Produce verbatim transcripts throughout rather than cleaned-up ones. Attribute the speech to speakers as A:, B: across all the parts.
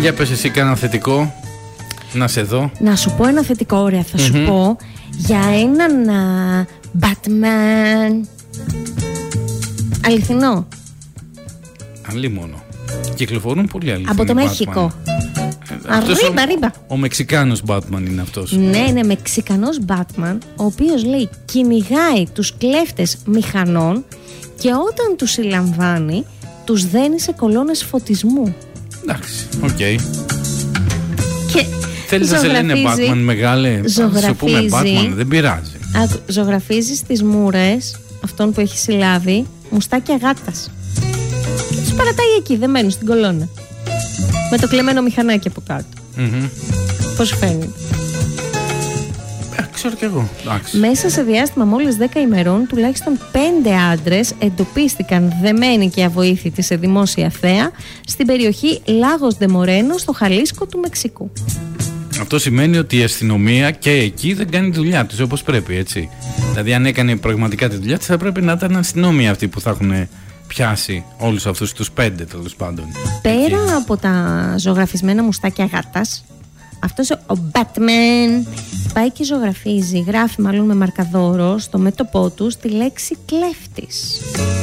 A: Για πες εσύ κάνα θετικό. Να σε δω.
B: Να σου πω ένα θετικό, ωραία. Θα σου mm-hmm. πω για έναν uh, Batman. Αληθινό.
A: Αλίμονο. Κυκλοφορούν πολύ αληθινοί.
B: Από το Μέχικο. Ρίμπα,
A: ο,
B: ρίμπα.
A: ο Μεξικάνος Batman είναι αυτός.
B: Ναι, είναι Μεξικανός Batman, ο οποίος λέει κυνηγάει τους κλέφτες μηχανών και όταν τους συλλαμβάνει, τους δένει σε κολόνες φωτισμού.
A: Εντάξει, οκ. Okay.
B: Και
A: θέλεις να σε λένε Batman μεγάλε?
B: Ζωγραφίζει.
A: Να σου πούμε Batman, δεν πειράζει.
B: Α, ζωγραφίζει στις μούρες αυτόν που έχει συλλάβει μουστάκια γάτας. Τους παρατάει εκεί, δεν μένουν στην κολόνα. Με το κλεμμένο μηχανάκι από κάτω. Mm-hmm. Πώς φαίνεται?
A: Ε, ξέρω κι εγώ. Άξι.
B: Μέσα σε διάστημα μόλις δέκα ημερών, τουλάχιστον πέντε άντρες εντοπίστηκαν δεμένοι και αβοήθητοι σε δημόσια θέα στην περιοχή Λάγος Ντε Μορένο, στο Χαλίσκο του Μεξικού.
A: Αυτό σημαίνει ότι η αστυνομία και εκεί δεν κάνει τη δουλειά της όπως πρέπει, έτσι. Δηλαδή, αν έκανε πραγματικά τη δουλειά της, θα πρέπει να ήταν αστυνόμοι αυτοί που θα έχουν πιάσει όλους αυτούς τους πέντε, τέλος πάντων.
B: Πέρα
A: εκεί.
B: Από τα ζωγραφισμένα μουστάκια γάτας, αυτός ο Batman πάει και ζωγραφίζει, γράφει μάλλον με μαρκαδόρο στο μέτωπό του τη λέξη κλέφτης.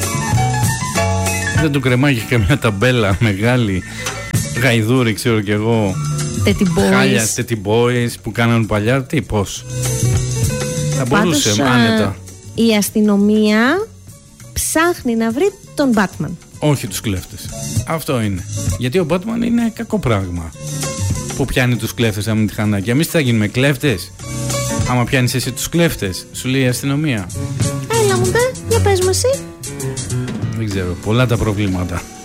A: Δεν του κρεμάει και καμιά ταμπέλα μεγάλη, γαϊδούρη, ξέρω κι εγώ, χάλια τέτοι boys που κάνανε παλιά, τι, πώς. Θα μπορούσε. Πάντως, άνετα.
B: Η αστυνομία ψάχνει να βρει τον Batman.
A: Όχι τους κλέφτες. Αυτό είναι. Γιατί ο Batman είναι κακό πράγμα που πιάνει τους κλέφτες από τη χανάκια. Εμείς τι θα γίνουμε, κλέφτες? Άμα πιάνεις εσύ τους κλέφτες, σου λέει η αστυνομία.
B: Έλα μου ντε, για πες μου εσύ.
A: Δεν ξέρω, πολλά τα προβλήματα.